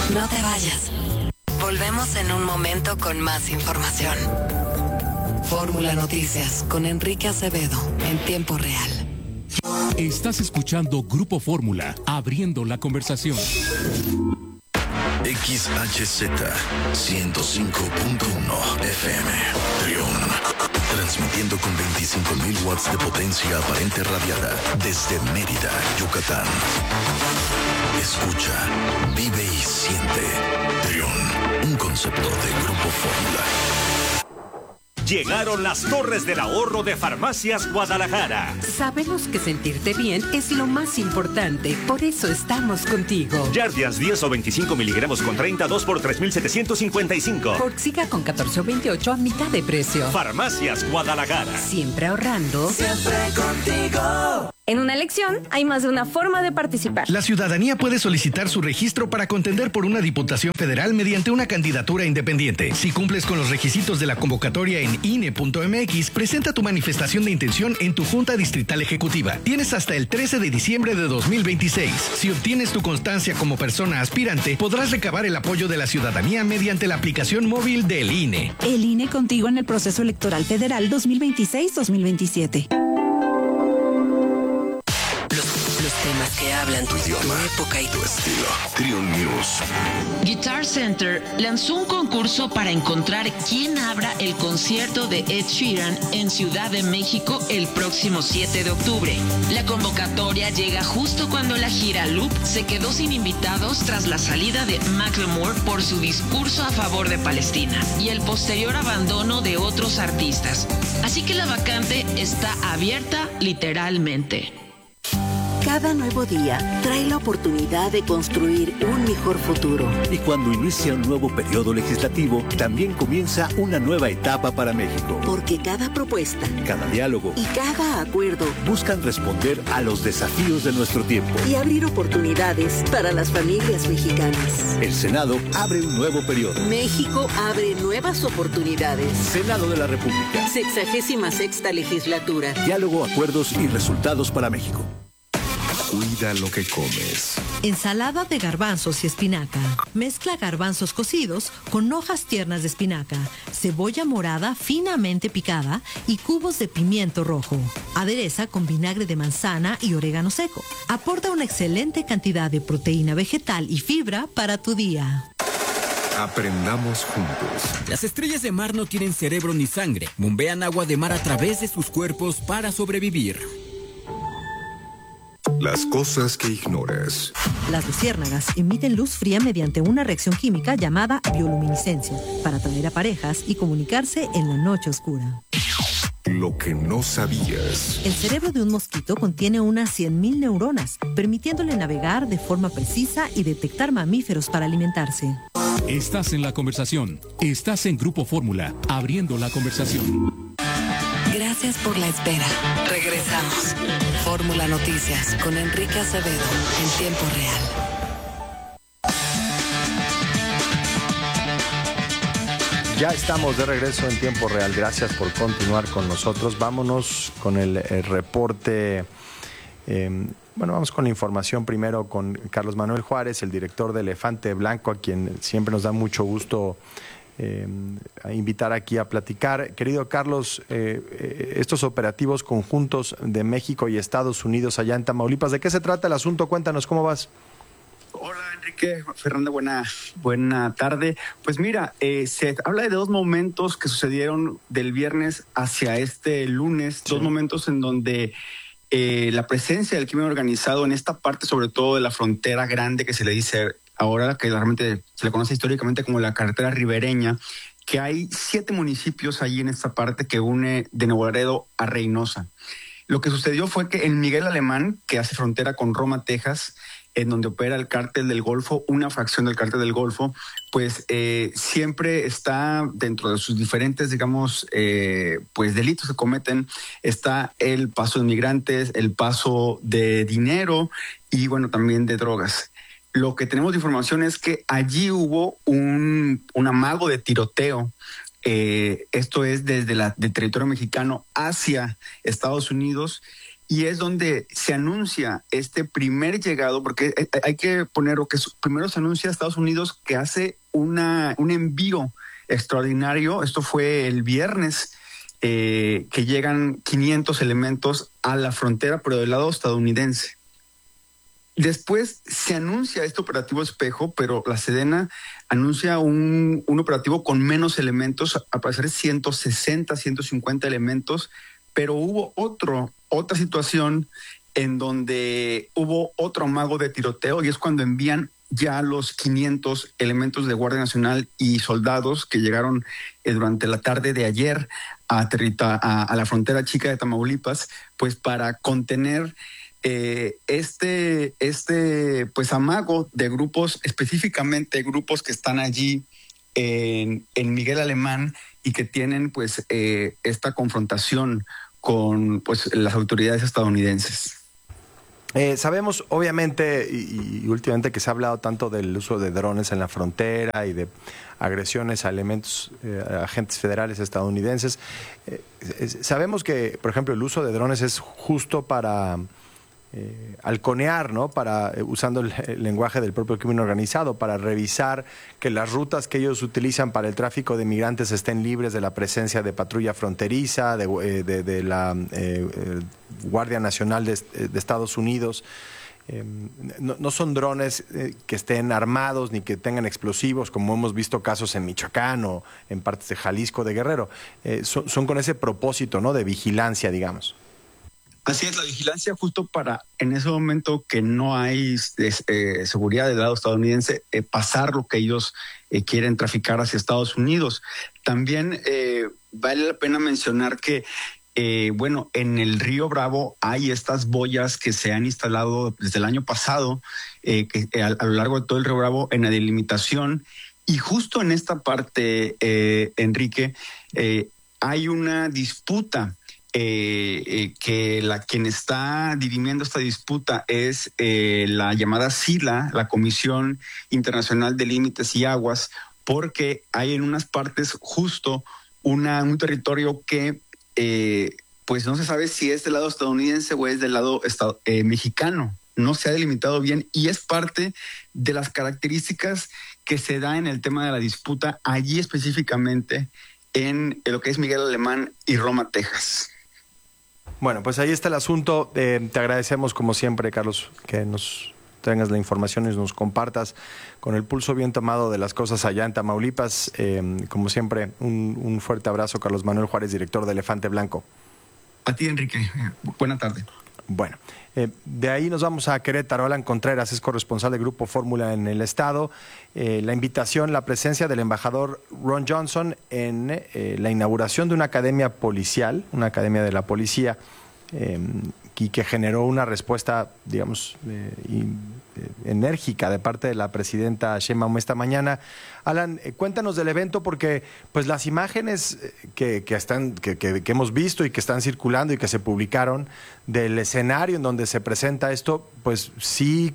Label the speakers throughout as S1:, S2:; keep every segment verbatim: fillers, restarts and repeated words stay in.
S1: No te vayas. Volvemos en un momento con más información. Fórmula Noticias con Enrique Acevedo en tiempo real.
S2: Estás escuchando Grupo Fórmula, abriendo la conversación.
S3: X H Z ciento cinco punto uno F M, Trión. Transmitiendo con veinticinco mil watts de potencia aparente radiada desde Mérida, Yucatán. Escucha, vive y siente. Trión, un concepto de Grupo Fórmula.
S4: Llegaron las Torres del Ahorro de Farmacias Guadalajara.
S5: Sabemos que sentirte bien es lo más importante, por eso estamos contigo.
S4: Jardiance diez o veinticinco miligramos con treinta, dos por tres mil setecientos cincuenta y cinco.
S5: Forxiga con catorce o veintiocho a mitad de precio.
S4: Farmacias Guadalajara.
S5: Siempre ahorrando.
S6: Siempre contigo.
S7: En una elección hay más de una forma de participar.
S8: La ciudadanía puede solicitar su registro para contender por una diputación federal mediante una candidatura independiente. Si cumples con los requisitos de la convocatoria en I N E punto M X, presenta tu manifestación de intención en tu Junta Distrital Ejecutiva. Tienes hasta el trece de diciembre de dos mil veintiséis. Si obtienes tu constancia como persona aspirante, podrás recabar el apoyo de la ciudadanía mediante la aplicación móvil del I N E.
S9: El I N E contigo en el proceso electoral federal dos mil veintiséis dos mil veintisiete.
S1: Los temas que hablan tu idioma, tu época y tu estilo.
S3: Trión News.
S10: Guitar Center lanzó un concurso para encontrar quién abra el concierto de Ed Sheeran en Ciudad de México el próximo siete de octubre. La convocatoria llega justo cuando la gira Loop se quedó sin invitados tras la salida de Macklemore por su discurso a favor de Palestina y el posterior abandono de otros artistas. Así que la vacante está abierta literalmente.
S11: Cada nuevo día trae la oportunidad de construir un mejor futuro.
S12: Y cuando inicia un nuevo periodo legislativo, también comienza una nueva etapa para México.
S11: Porque cada propuesta,
S12: cada diálogo
S11: y cada acuerdo
S12: buscan responder a los desafíos de nuestro tiempo
S11: y abrir oportunidades para las familias mexicanas.
S12: El Senado abre un nuevo periodo.
S11: México abre nuevas oportunidades.
S12: Senado de la República.
S11: Sexagésima sexta legislatura.
S12: Diálogo, acuerdos y resultados para México.
S3: Cuida lo que comes.
S13: Ensalada de garbanzos y espinaca. Mezcla garbanzos cocidos con hojas tiernas de espinaca, cebolla morada finamente picada y cubos de pimiento rojo. Adereza con vinagre de manzana y orégano seco. Aporta una excelente cantidad de proteína vegetal y fibra para tu día.
S3: Aprendamos juntos.
S14: Las estrellas de mar no tienen cerebro ni sangre. Bombean agua de mar a través de sus cuerpos para sobrevivir.
S3: Las cosas que ignoras.
S13: Las luciérnagas emiten luz fría mediante una reacción química llamada bioluminiscencia para atraer a parejas y comunicarse en la noche oscura.
S3: Lo que no sabías.
S13: El cerebro de un mosquito contiene unas cien mil neuronas, permitiéndole navegar de forma precisa y detectar mamíferos para alimentarse.
S2: Estás en la conversación. Estás en Grupo Fórmula, abriendo la conversación.
S1: Gracias por la espera. Regresamos. Fórmula Noticias con Enrique Acevedo en tiempo real.
S15: Ya estamos de regreso en tiempo real. Gracias por continuar con nosotros. Vámonos con el, el reporte. Eh, bueno, vamos con la información primero con Carlos Manuel Juárez, el director de Elefante Blanco, a quien siempre nos da mucho gusto Eh, a invitar aquí a platicar. Querido Carlos, eh, estos operativos conjuntos de México y Estados Unidos allá en Tamaulipas, ¿de qué se trata el asunto? Cuéntanos, ¿cómo vas?
S16: Hola Enrique, Fernanda, buena, buena tarde. Pues mira, eh, se habla de dos momentos que sucedieron del viernes hacia este lunes, sí. Dos momentos en donde eh, la presencia del crimen organizado en esta parte, sobre todo de la frontera grande que se le dice ahora, que realmente se le conoce históricamente como la carretera ribereña, que hay siete municipios ahí en esta parte que une de Nuevo Laredo a Reynosa. Lo que sucedió fue que en Miguel Alemán, que hace frontera con Roma, Texas, en donde opera el Cártel del Golfo, una fracción del Cártel del Golfo, pues eh, siempre está dentro de sus diferentes, digamos, eh, pues delitos que cometen, está el paso de migrantes, el paso de dinero y bueno, también de drogas. Lo que tenemos de información es que allí hubo un, un amago de tiroteo. Eh, esto es desde la, del territorio mexicano hacia Estados Unidos. y es donde se anuncia este primer llegado, porque hay que poner que primero se anuncia a Estados Unidos que hace una, un envío extraordinario. Esto fue el viernes, eh, que llegan quinientos elementos a la frontera, pero del lado estadounidense. Después se anuncia este operativo espejo, pero la Sedena anuncia un, un operativo con menos elementos, a parecer ciento sesenta, ciento cincuenta elementos, pero hubo otro, otra situación en donde hubo otro amago de tiroteo, y es cuando envían ya los quinientos elementos de Guardia Nacional y soldados que llegaron eh, durante la tarde de ayer a, a, a la frontera chica de Tamaulipas, pues para contener Eh, este, este pues amago de grupos, específicamente grupos que están allí en, en Miguel Alemán y que tienen pues eh, esta confrontación con pues las autoridades estadounidenses.
S15: Eh, sabemos obviamente y, y últimamente que se ha hablado tanto del uso de drones en la frontera y de agresiones a elementos, eh, a agentes federales estadounidenses. Eh, eh, sabemos que, por ejemplo, el uso de drones es justo para Eh, halconear, ¿no? Para, eh, usando el, el lenguaje del propio crimen organizado, para revisar que las rutas que ellos utilizan para el tráfico de migrantes estén libres de la presencia de patrulla fronteriza, de, eh, de, de la eh, eh, Guardia Nacional de, de Estados Unidos. Eh, no, no son drones eh, que estén armados ni que tengan explosivos, como hemos visto casos en Michoacán o en partes de Jalisco, de Guerrero. Eh, son, son con ese propósito, ¿no? De vigilancia, digamos.
S16: Así es, la vigilancia justo para en ese momento que no hay eh, seguridad del lado estadounidense, eh, pasar lo que ellos eh, quieren traficar hacia Estados Unidos. También eh, vale la pena mencionar que, eh, bueno, en el Río Bravo hay estas boyas que se han instalado desde el año pasado, eh, que, eh, a, a lo largo de todo el Río Bravo en la delimitación. Y justo en esta parte, eh, Enrique, eh, hay una disputa. Eh, eh, que la quien está dirimiendo esta disputa es eh, la llamada SILA, la Comisión Internacional de Límites y Aguas, porque hay en unas partes justo una, un territorio que eh, pues no se sabe si es del lado estadounidense o es del lado estado, eh, mexicano. No se ha delimitado bien y es parte de las características que se da en el tema de la disputa allí específicamente en lo que es Miguel Alemán y Roma, Texas.
S15: Bueno, pues ahí está el asunto. Eh, te agradecemos como siempre, Carlos, que nos tengas la información y nos compartas con el pulso bien tomado de las cosas allá en Tamaulipas. Eh, como siempre, un, un fuerte abrazo, Carlos Manuel Juárez, director de Elefante Blanco.
S16: A ti, Enrique. Buena tarde.
S15: Bueno, eh, de ahí nos vamos a Querétaro. Alan Contreras es corresponsal del Grupo Fórmula en el estado. Eh, la invitación, la presencia del embajador Ron Johnson en eh, la inauguración de una academia policial, una academia de la policía, eh, y que generó una respuesta, digamos, eh, y, eh, enérgica de parte de la presidenta Sheinbaum esta mañana. Alan, eh, cuéntanos del evento, porque pues las imágenes que, que, están, que, que, que hemos visto y que están circulando y que se publicaron del escenario en donde se presenta esto, pues sí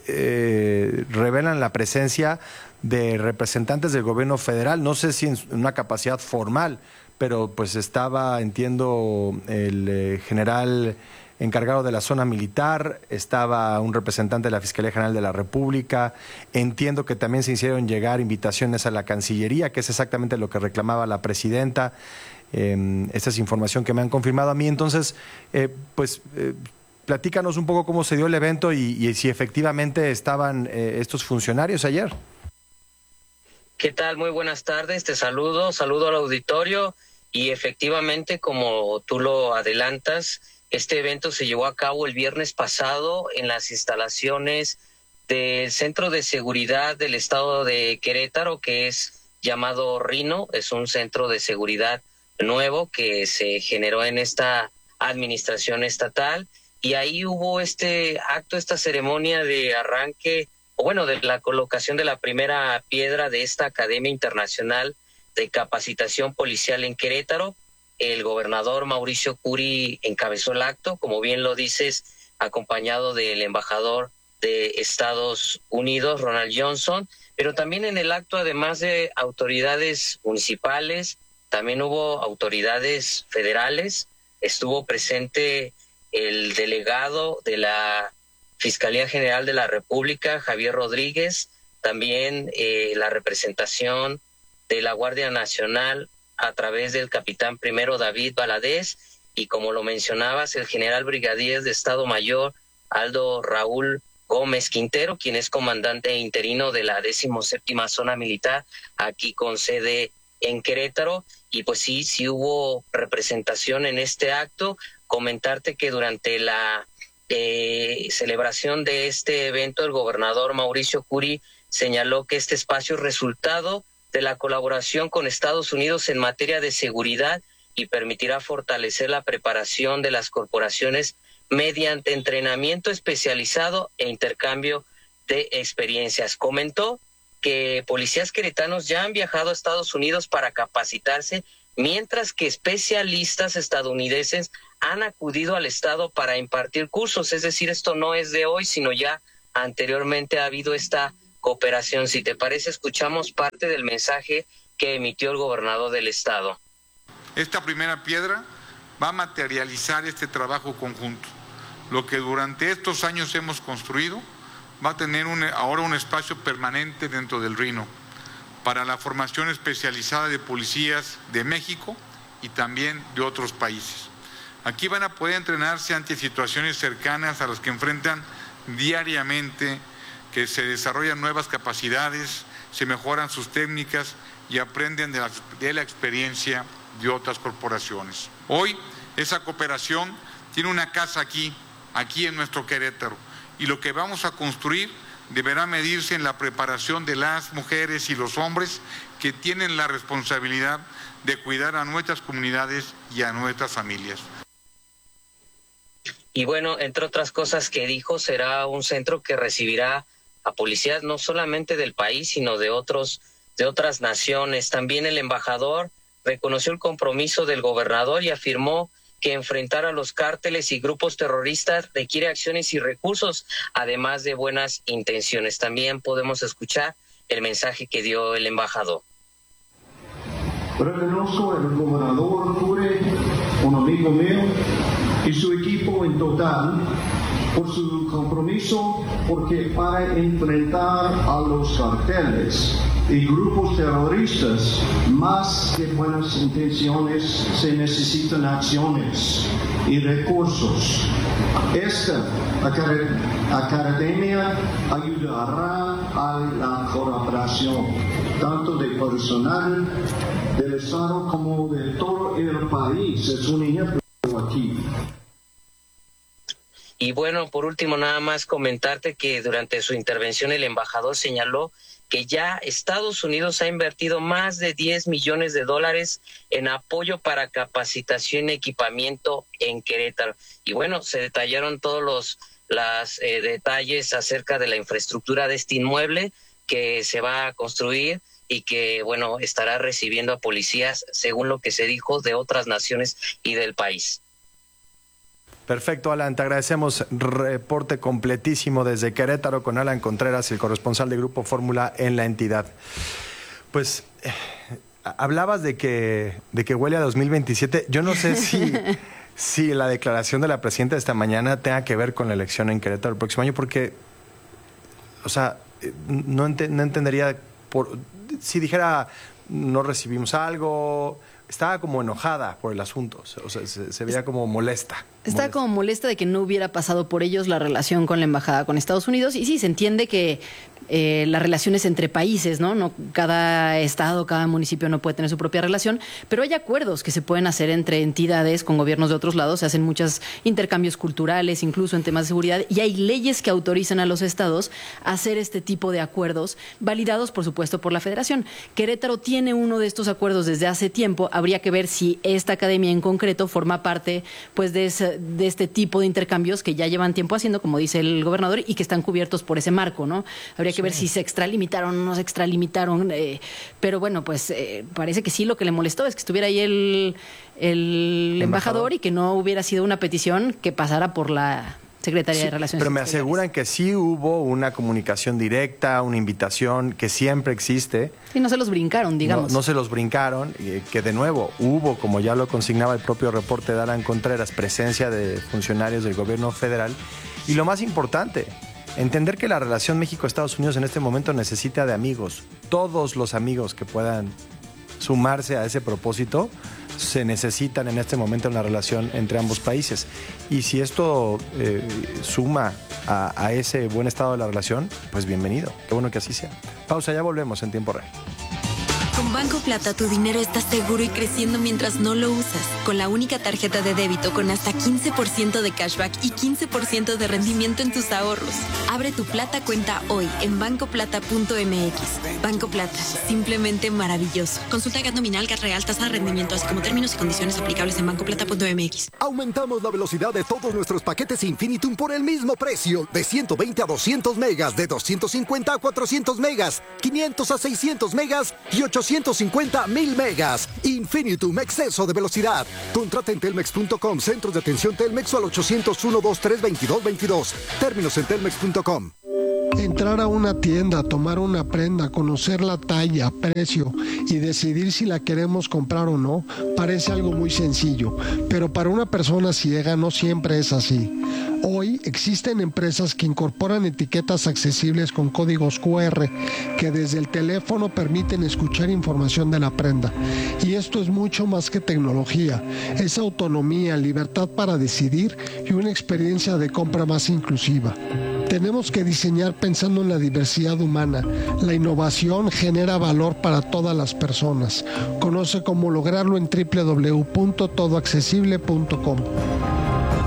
S15: eh, revelan la presencia de representantes del gobierno federal, no sé si en una capacidad formal, pero pues estaba, entiendo, el eh, general encargado de la zona militar, estaba un representante de la Fiscalía General de la República, entiendo que también se hicieron llegar invitaciones a la Cancillería, que es exactamente lo que reclamaba la presidenta. Eh, esta es información que me han confirmado a mí, entonces, eh, pues, eh, platícanos un poco cómo se dio el evento y, y si efectivamente estaban eh, estos funcionarios ayer.
S17: ¿Qué tal? Muy buenas tardes, te saludo, saludo al auditorio y efectivamente, como tú lo adelantas, este evento se llevó a cabo el viernes pasado en las instalaciones del Centro de Seguridad del Estado de Querétaro, que es llamado Rino. Es un centro de seguridad nuevo que se generó en esta administración estatal. Y ahí hubo este acto, esta ceremonia de arranque, o bueno, de la colocación de la primera piedra de esta Academia Internacional de Capacitación Policial en Querétaro. El gobernador Mauricio Curi encabezó el acto, como bien lo dices, acompañado del embajador de Estados Unidos, Ronald Johnson, pero también en el acto, además de autoridades municipales, también hubo autoridades federales. Estuvo presente el delegado de la Fiscalía General de la República, Javier Rodríguez, también eh, la representación de la Guardia Nacional a través del capitán primero David Valadez, y como lo mencionabas, el general brigadier de Estado Mayor Aldo Raúl Gómez Quintero, quien es comandante interino de la decimoséptima Zona Militar, aquí con sede en Querétaro. Y pues sí, sí hubo representación en este acto. Comentarte que durante la eh, celebración de este evento, el gobernador Mauricio Curi señaló que este espacio es resultado de la colaboración con Estados Unidos en materia de seguridad y permitirá fortalecer la preparación de las corporaciones mediante entrenamiento especializado e intercambio de experiencias. Comentó que policías queretanos ya han viajado a Estados Unidos para capacitarse, mientras que especialistas estadounidenses han acudido al estado para impartir cursos. Es decir, esto no es de hoy, sino ya anteriormente ha habido esta cooperación. Si te parece, escuchamos parte del mensaje que emitió el gobernador del estado.
S18: Esta primera piedra va a materializar este trabajo conjunto. Lo que durante estos años hemos construido va a tener un, ahora un espacio permanente dentro del R I N O para la formación especializada de policías de México y también de otros países. Aquí van a poder entrenarse ante situaciones cercanas a las que enfrentan diariamente, que se desarrollan nuevas capacidades, se mejoran sus técnicas y aprenden de la, de la experiencia de otras corporaciones. Hoy esa cooperación tiene una casa aquí, aquí en nuestro Querétaro, y lo que vamos a construir deberá medirse en la preparación de las mujeres y los hombres que tienen la responsabilidad de cuidar a nuestras comunidades y a nuestras familias.
S17: Y bueno, entre otras cosas que dijo, será un centro que recibirá a policías no solamente del país, sino de otros, de otras naciones. También el embajador reconoció el compromiso del gobernador y afirmó que enfrentar a los cárteles y grupos terroristas requiere acciones y recursos, además de buenas intenciones. También podemos escuchar el mensaje que dio el embajador.
S19: Reconozco al gobernador Curi, un amigo mío, y su equipo en total por su compromiso, porque para enfrentar a los carteles y grupos terroristas, más que buenas intenciones, se necesitan acciones y recursos. Esta academia ayudará a la colaboración, tanto de personal del Estado como de todo el país. Es un ejemplo aquí.
S17: Y bueno, por último, nada más comentarte que durante su intervención el embajador señaló que ya Estados Unidos ha invertido más de diez millones de dólares en apoyo para capacitación y equipamiento en Querétaro. Y bueno, se detallaron todos los las, eh, detalles acerca de la infraestructura de este inmueble que se va a construir y que, bueno, estará recibiendo a policías, según lo que se dijo, de otras naciones y del país.
S15: Perfecto, Alan, te agradecemos. Reporte completísimo desde Querétaro con Alan Contreras, el corresponsal de Grupo Fórmula en la entidad. Pues eh, hablabas de que, de que huele a dos mil veintisiete. Yo no sé si, si la declaración de la presidenta de esta mañana tenga que ver con la elección en Querétaro el próximo año, porque, o sea, no, ent no entendería, por, si dijera no recibimos algo. Estaba como enojada por el asunto, o sea, se, se veía como molesta.
S20: Estaba molesta. como molesta de que no hubiera pasado por ellos la relación con la embajada con Estados Unidos. Y sí, se entiende que eh, las relaciones entre países, ¿no? No, cada estado, cada municipio no puede tener su propia relación, pero hay acuerdos que se pueden hacer entre entidades con gobiernos de otros lados. Se hacen muchos intercambios culturales, incluso en temas de seguridad, y hay leyes que autorizan a los estados a hacer este tipo de acuerdos, validados, por supuesto, por la Federación. Querétaro tiene uno de estos acuerdos desde hace tiempo. Habría que ver si esta academia en concreto forma parte, pues, de, ese, de este tipo de intercambios que ya llevan tiempo haciendo, como dice el gobernador, y que están cubiertos por ese marco, ¿no? Habría que sí. ver si se extralimitaron o no se extralimitaron, eh, pero bueno, pues eh, parece que sí. Lo que le molestó es que estuviera ahí el, el embajador, embajador y que no hubiera sido una petición que pasara por la Secretaría
S15: sí,
S20: de Relaciones
S15: Pero me
S20: Exteriores.
S15: aseguran que sí hubo una comunicación directa, una invitación que siempre existe.
S20: Sí, no se los brincaron, digamos.
S15: No, no se los brincaron, y que de nuevo hubo, como ya lo consignaba el propio reporte de Alan Contreras, presencia de funcionarios del gobierno federal. Y lo más importante, entender que la relación México-Estados Unidos en este momento necesita de amigos. Todos los amigos que puedan sumarse a ese propósito se necesitan en este momento en la relación entre ambos países. Y si esto eh, suma a, a ese buen estado de la relación, pues bienvenido. Qué bueno que así sea. Pausa, ya volvemos en tiempo real.
S21: Con Banco Plata tu dinero está seguro y creciendo mientras no lo usas. Con la única tarjeta de débito con hasta quince por ciento de cashback y quince por ciento de rendimiento en tus ahorros. Abre tu Plata cuenta hoy en banco plata punto m x. Banco Plata, simplemente maravilloso. Consulta G A T nominal, G A T real, tasa de rendimiento, así como términos y condiciones aplicables en banco plata punto m x.
S22: Aumentamos la velocidad de todos nuestros paquetes Infinitum por el mismo precio. De ciento veinte a doscientos megas, de doscientos cincuenta a cuatrocientos megas, quinientos a seiscientos megas y ochocientos cincuenta mil megas. Infinitum, exceso de velocidad. Contrata en telmex punto com, centros de atención Telmex o al ochocientos uno, veintitrés, veintidós veintidós. Términos en telmex punto com.
S23: Entrar a una tienda, tomar una prenda, conocer la talla, precio y decidir si la queremos comprar o no, parece algo muy sencillo, pero para una persona ciega no siempre es así. Hoy existen empresas que incorporan etiquetas accesibles con códigos cu erre que desde el teléfono permiten escuchar información de la prenda. Y esto es mucho más que tecnología, es autonomía, libertad para decidir y una experiencia de compra más inclusiva. Tenemos que diseñar pensando en la diversidad humana. La innovación genera valor para todas las personas. Conoce cómo lograrlo en doble u doble u doble u punto todo accesible punto com.